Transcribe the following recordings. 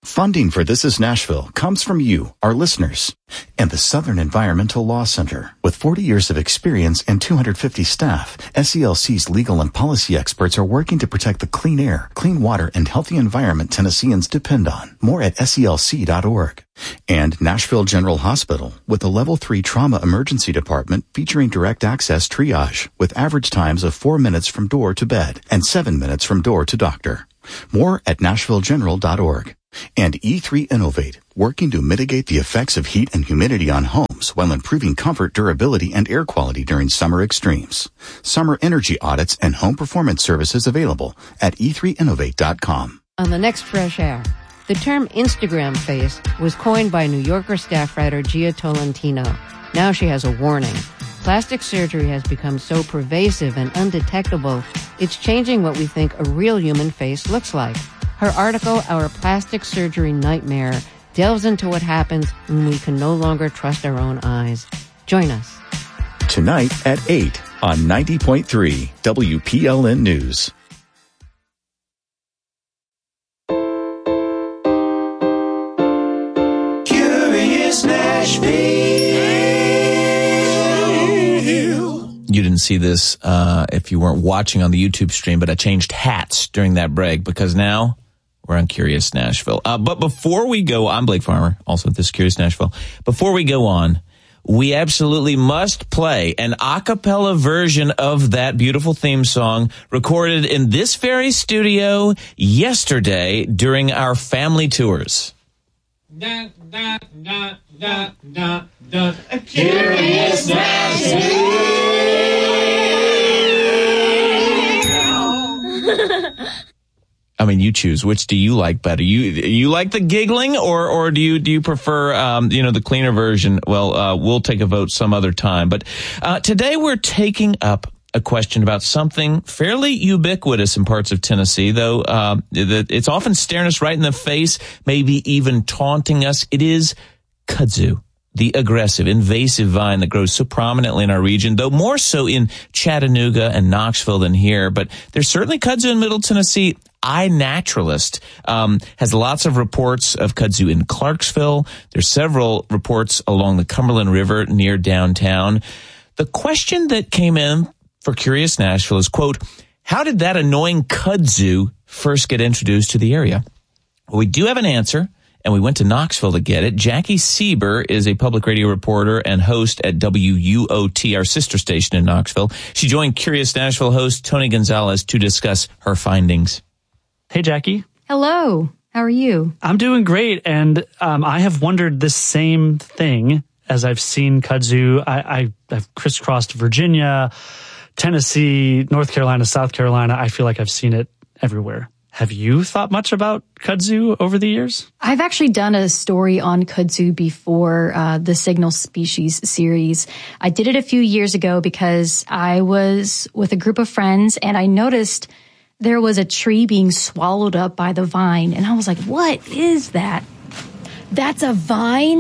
Funding for This Is Nashville comes from you, our listeners, and the Southern Environmental Law Center. With 40 years of experience and 250 staff, SELC's legal and policy experts are working to protect the clean air, clean water, and healthy environment Tennesseans depend on. More at SELC.org. And Nashville General Hospital, with a Level 3 trauma emergency department featuring direct access triage, with average times of 4 minutes from door to bed and 7 minutes from door to doctor. More at NashvilleGeneral.org. And E3 Innovate, working to mitigate the effects of heat and humidity on homes while improving comfort, durability, and air quality during summer extremes. Summer energy audits and home performance services available at e3innovate.com. On the next Fresh Air, the term Instagram face was coined by New Yorker staff writer Gia Tolentino. Now she has a warning. Plastic surgery has become so pervasive and undetectable, it's changing what we think a real human face looks like. Her article, Our Plastic Surgery Nightmare, delves into what happens when we can no longer trust our own eyes. Join us. Tonight at 8 on 90.3 WPLN News. Curious Nashville. You didn't see this if you weren't watching on the YouTube stream, but I changed hats during that break because now we're on Curious Nashville. But before we go, I'm Blake Farmer, also at this Curious Nashville. Before we go on, we absolutely must play an a cappella version of that beautiful theme song recorded in this very studio yesterday during our family tours. Da, da, da, da, da, da. Curious Nashville. I mean, you choose. Which do you like better? You like the giggling, or do you prefer the cleaner version? Well, we'll take a vote some other time. But today we're taking up a question about something fairly ubiquitous in parts of Tennessee, though it's often staring us right in the face, maybe even taunting us. It is kudzu, the aggressive, invasive vine that grows so prominently in our region, though more so in Chattanooga and Knoxville than here. But there's certainly kudzu in Middle Tennessee. iNaturalist has lots of reports of kudzu in Clarksville. There's several reports along the Cumberland River near downtown. The question that came in for Curious Nashville is, quote, how did that annoying kudzu first get introduced to the area? Well, we do have an answer, and we went to Knoxville to get it. Jackie Sieber is a public radio reporter and host at WUOT, our sister station in Knoxville. She joined Curious Nashville host Tony Gonzalez to discuss her findings. Hey, Jackie. Hello. How are you? I'm doing great, and I have wondered this same thing as I've seen kudzu. I've crisscrossed Virginia, Tennessee, North Carolina, South Carolina. I feel like I've seen it everywhere. Have you thought much about kudzu over the years? I've actually done a story on kudzu before, the Signal Species series. I did it a few years ago because I was with a group of friends and I noticed there was a tree being swallowed up by the vine. And I was like, what is that? That's a vine?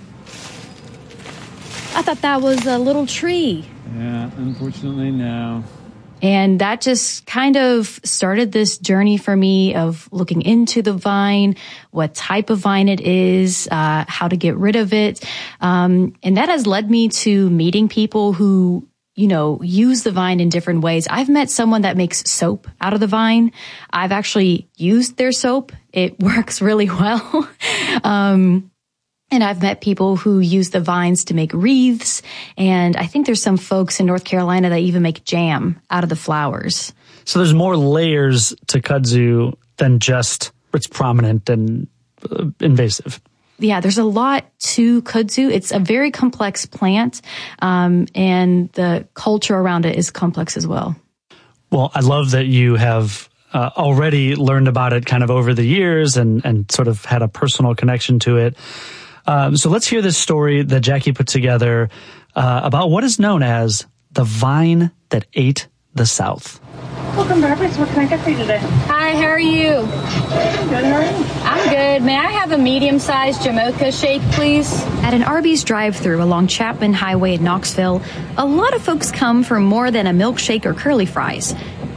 I thought that was a little tree. Yeah, unfortunately, no. And that just kind of started this journey for me of looking into the vine, what type of vine it is, how to get rid of it. And that has led me to meeting people who, use the vine in different ways. I've met someone that makes soap out of the vine. I've actually used their soap. It works really well. And I've met people who use the vines to make wreaths. And I think there's some folks in North Carolina that even make jam out of the flowers. So there's more layers to kudzu than just it's prominent and invasive. Yeah, there's a lot to kudzu. It's a very complex plant, and the culture around it is complex as well. Well, I love that you have already learned about it kind of over the years and sort of had a personal connection to it. So let's hear this story that Jackie put together about what is known as the vine that ate the South. Welcome, Barbara. What can I get for you today? Hi, how are you? Good, how are you? I'm good. May I have a medium-sized Jamocha shake, please? At an Arby's drive-thru along Chapman Highway in Knoxville, a lot of folks come for more than a milkshake or curly fries.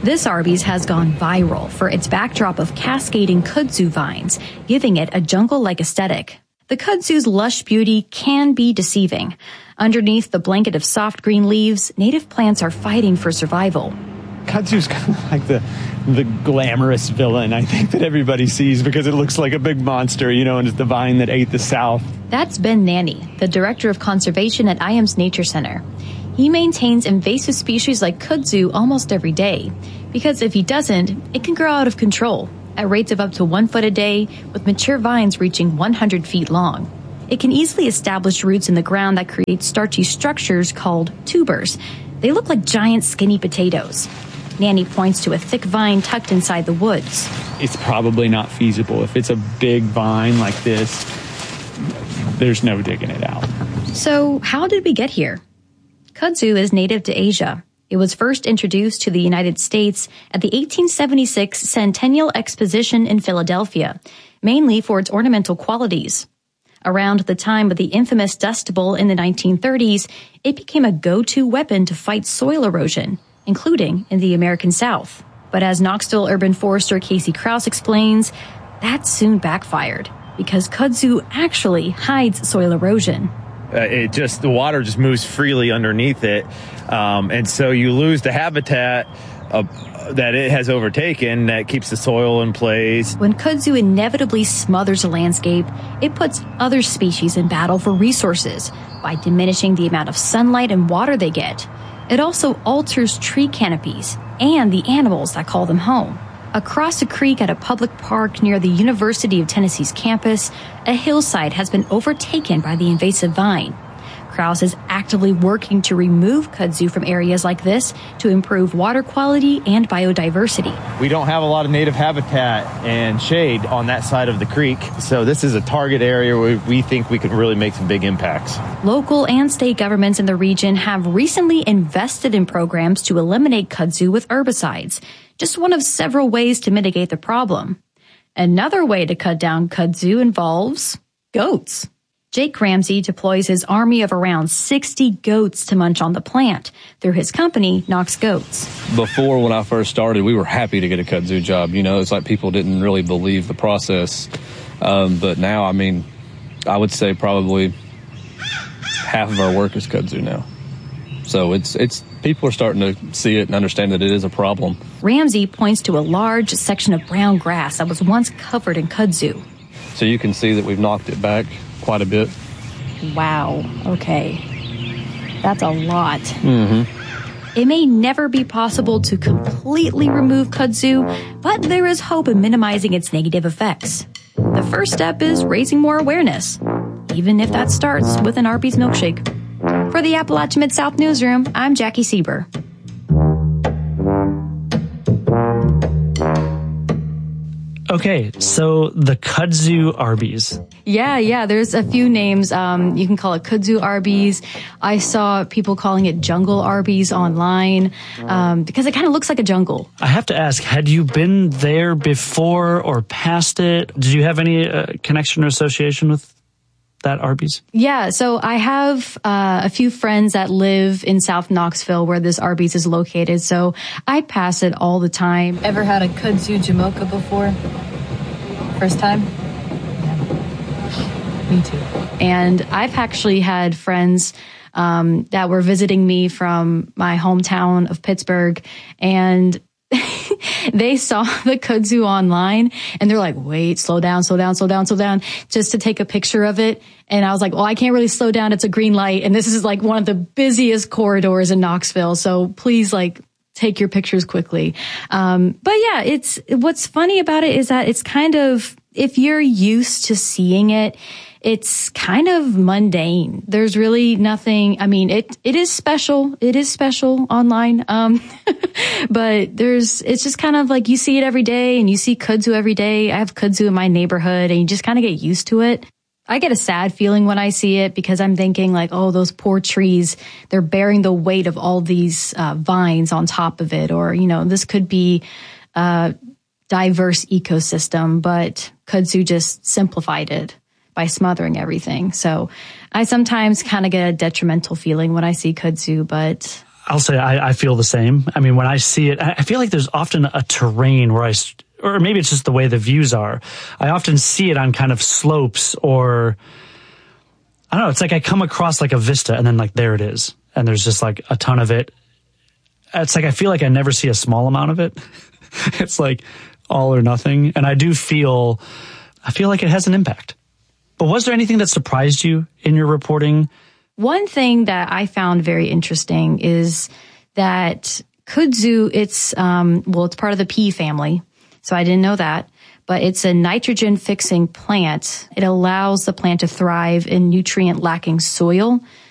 This Arby's has gone viral for its backdrop of cascading kudzu vines, giving it a jungle-like aesthetic. The kudzu's lush beauty can be deceiving. Underneath the blanket of soft green leaves, native plants are fighting for survival. Kudzu's kind of like the glamorous villain, I think, that everybody sees because it looks like a big monster, and it's the vine that ate the South. That's Ben Nanny, the director of conservation at IAM's Nature Center. He maintains invasive species like kudzu almost every day, because if he doesn't, it can grow out of control at rates of up to 1 foot a day, with mature vines reaching 100 feet long. It can easily establish roots in the ground that create starchy structures called tubers. They look like giant skinny potatoes. Nanny points to a thick vine tucked inside the woods. It's probably not feasible. If it's a big vine like this, there's no digging it out. So how did we get here? Kudzu is native to Asia. It was first introduced to the United States at the 1876 Centennial Exposition in Philadelphia, mainly for its ornamental qualities. Around the time of the infamous Dust Bowl in the 1930s, it became a go-to weapon to fight soil erosion, including in the American South. But as Knoxville urban forester Casey Krause explains, that soon backfired because kudzu actually hides soil erosion. The water just moves freely underneath it. And so you lose the habitat that it has overtaken that keeps the soil in place. When kudzu inevitably smothers a landscape, it puts other species in battle for resources by diminishing the amount of sunlight and water they get. It also alters tree canopies and the animals that call them home. Across a creek at a public park near the University of Tennessee's campus, a hillside has been overtaken by the invasive vine. Krause is actively working to remove kudzu from areas like this to improve water quality and biodiversity. We don't have a lot of native habitat and shade on that side of the creek, so this is a target area where we think we can really make some big impacts. Local and state governments in the region have recently invested in programs to eliminate kudzu with herbicides, just one of several ways to mitigate the problem. Another way to cut down kudzu involves goats. Jake Ramsey deploys his army of around 60 goats to munch on the plant through his company, Knox Goats. Before, when I first started, we were happy to get a kudzu job. It's like people didn't really believe the process. But now, I would say probably half of our work is kudzu now. So it's people are starting to see it and understand that it is a problem. Ramsey points to a large section of brown grass that was once covered in kudzu. So you can see that we've knocked it back quite a bit. Wow. Okay. That's a lot. Mm-hmm. It may never be possible to completely remove kudzu, but there is hope in minimizing its negative effects. The first step is raising more awareness, even if that starts with an Arby's milkshake. For the Appalachian Mid-South Newsroom, I'm Jackie Sieber. Okay, so the kudzu Arby's. Yeah, there's a few names. You can call it kudzu Arby's. I saw people calling it jungle Arby's online because it kind of looks like a jungle. I have to ask, had you been there before or past it? Did you have any connection or association with that Arby's? Yeah, so I have a few friends that live in South Knoxville where this Arby's is located, so I pass it all the time. Ever had a kudzu jamocha before? First time? Yeah. Me too. And I've actually had friends that were visiting me from my hometown of Pittsburgh, and they saw the kudzu online and they're like, wait, slow down, just to take a picture of it. And I was like, well, I can't really slow down. It's a green light. And this is like one of the busiest corridors in Knoxville. So please take your pictures quickly. But yeah, what's funny about it is that it's kind of, if you're used to seeing it, it's kind of mundane. There's really nothing. It is special. It is special online. But it's just kind of like you see it every day and you see kudzu every day. I have kudzu in my neighborhood and you just kind of get used to it. I get a sad feeling when I see it because I'm thinking like, oh, those poor trees, they're bearing the weight of all these vines on top of it. Or, this could be a diverse ecosystem, but kudzu just simplified it by smothering everything. So I sometimes kind of get a detrimental feeling when I see kudzu, but I'll say I feel the same. I mean, when I see it, I feel like there's often a terrain where or maybe it's just the way the views are. I often see it on kind of slopes, or I don't know. It's like I come across like a vista and then like there it is. And there's just like a ton of it. It's like I feel like I never see a small amount of it. It's like all or nothing. And I feel like it has an impact. But was there anything that surprised you in your reporting? One thing that I found very interesting is that kudzu, it's part of the pea family. So I didn't know that, but it's a nitrogen fixing plant. It allows the plant to thrive in nutrient lacking soil.